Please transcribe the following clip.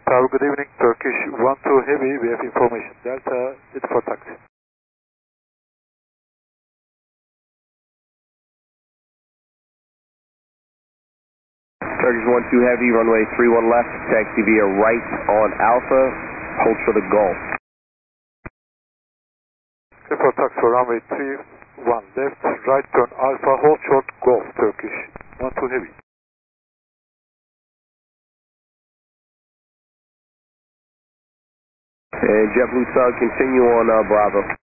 Tower, good evening. Turkish 1-2 Heavy, we have information. Delta, it's for taxi. Turkish 1-2 Heavy, runway 31 left, taxi via right on Alpha, hold for the Gulf. For taxi for runway 31 left, right turn Alpha, hold short Golf, Turkish 1-2 Heavy. And JetBlue Sub, continue on Bravo.